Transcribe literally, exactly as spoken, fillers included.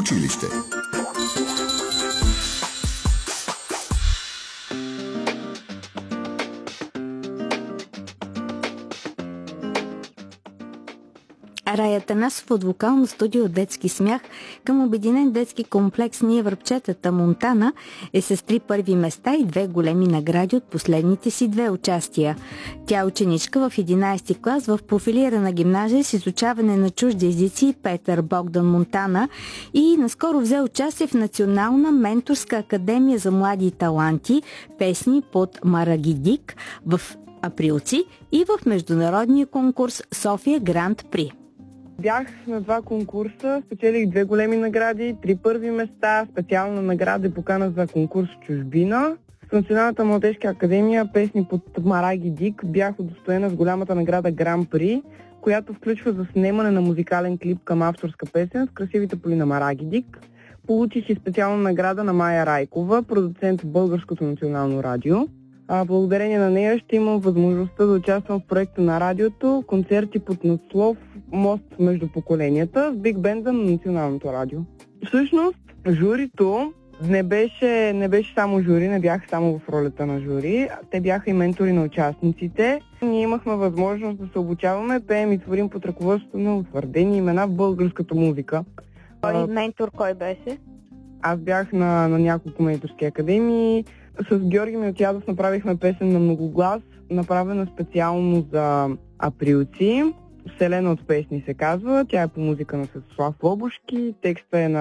училище. Рая Танасов от вокално студио Детски смях към обединен детски комплекс Ние връбчетата Монтана е с три първи места и две големи награди от последните си две участия. Тя е ученичка в единайсети клас в профилирана гимназия с изучаване на чужди езици Петър Богдан Монтана и наскоро взе участие в Национална менторска академия за млади таланти песни под Марагидик в Априлци и в международния конкурс София Гранд При. Бях на два конкурса, спечелих две големи награди, три първи места, специална награда и покана за конкурс в чужбина. С Националната младежка академия песни под Мараги Дик бях удостоена с голямата награда Гран При, която включва заснемане на музикален клип към авторска песен с красивите поли на Мараги Дик. Получих и специална награда на Майя Райкова, продуцент в Българското национално радио. А, благодарение на нея ще имам възможността да участвам в проекта на радиото, концерти под надслов "Мост между поколенията" с биг бенда на Националното радио. Всъщност, журито не беше, не беше само жури, не бях само в ролята на жури. Те бяха и ментори на участниците. Ние имахме възможност да се обучаваме, пеем и творим под ръководството на утвърдени имена в българската музика. И ментор кой беше? Аз бях на, на няколко менторски академии. С Георги Милтиадов направихме песен на многоглас, направена специално за Априлци. "Вселена от песни" се казва. Тя е по музика на Светослав Лобушки. Текста е на